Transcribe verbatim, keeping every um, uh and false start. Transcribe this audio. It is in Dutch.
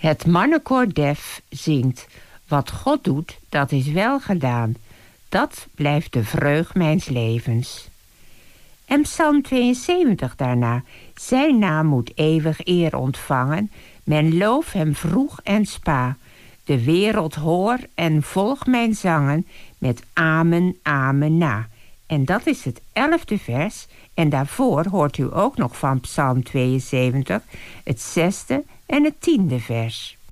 Het mannenkoor Def zingt: wat God doet, dat is wel gedaan. Dat blijft de vreugd mijns levens. En Psalm tweeënzeventig daarna: zijn naam moet eeuwig eer ontvangen. Men loof hem vroeg en spa. De wereld hoor en volg mijn zangen met amen, amen na. En dat is het elfde vers. En daarvoor hoort u ook nog van Psalm tweeënzeventig het zesde en het tiende vers.